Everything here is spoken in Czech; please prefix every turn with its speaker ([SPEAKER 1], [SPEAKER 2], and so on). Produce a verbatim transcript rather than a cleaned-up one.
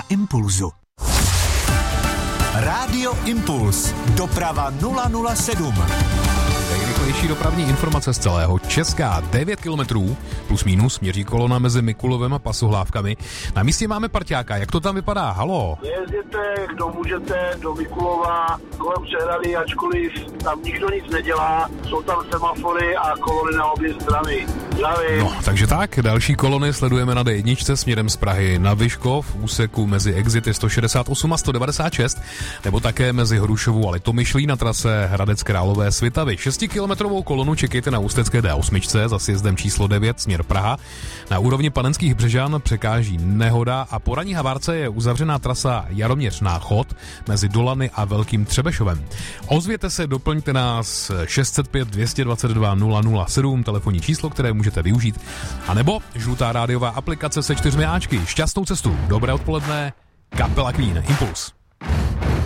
[SPEAKER 1] na Impulzu. Rádio Impuls. Doprava nula nula sedm.
[SPEAKER 2] Nejrychlejší dopravní informace z celého Česka. devět kilometrů plus minus měří kolona mezi Mikulovem a Pasohlávkami. Na místě máme parťáka. Jak to tam vypadá? Halo?
[SPEAKER 3] Jezděte, kdo můžete, do Mikulova, kolem přehrady, ačkoliv tam nikdo nic nedělá. Jsou tam semafory a kolony na obě strany. Zdravím.
[SPEAKER 2] No, takže tak. Další kolony sledujeme na dé jedna směrem z Prahy na Vyškov v úseku mezi exity sto šedesát osm a sto devadesát šest, nebo také mezi Hrušovou a Litomyšlí na trase Hradec Králové Svitavy. šestikilometrovou kolonu čekejte na ústecké dé osm za sjezdem číslo devět směr Praha. Na úrovni Panenských Břežan překáží nehoda a po ranní havárce je uzavřená trasa Jaroměř Náchod mezi Dolany a Velkým Třebešovem. Ozvěte se, doplňte nás šest set pět dvě stě dvacet dva nula nula sedm, telefonní číslo, které můžete využít, a nebo žlutá rádiová aplikace se čtyřmi áčky. Šťastnou cestu, dobré odpoledne, kapela Queen, Impuls.